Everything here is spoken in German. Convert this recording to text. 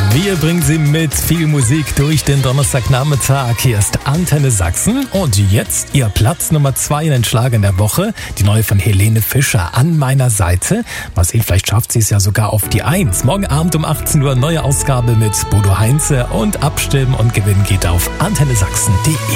Wir bringen Sie mit viel Musik durch den Donnerstagnachmittag. Hier ist Antenne Sachsen und jetzt Ihr Platz Nummer 2 in den Schlagern der Woche. Die neue von Helene Fischer, An meiner Seite. Mal sehen, vielleicht schafft sie es ja sogar auf die 1. Morgen Abend um 18 Uhr neue Ausgabe mit Bodo Heinze und abstimmen und gewinnen geht auf antennesachsen.de.